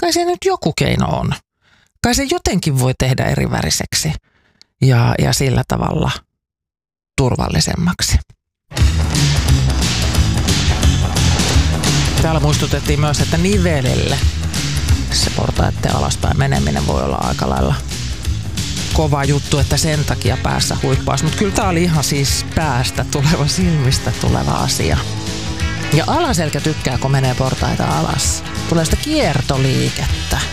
kai se nyt joku keino on. Kai se jotenkin voi tehdä eri väriseksi ja sillä tavalla turvallisemmaksi. Täällä muistutettiin myös, että nivelelle se portaiden alaspäin meneminen voi olla aika lailla kova juttu, että sen takia päässä huippaus. Mutta kyllä tää oli ihan siis päästä tuleva, silmistä tuleva asia. Ja alaselkä tykkää, kun menee portaita alas. Tulee sitä kiertoliikettä.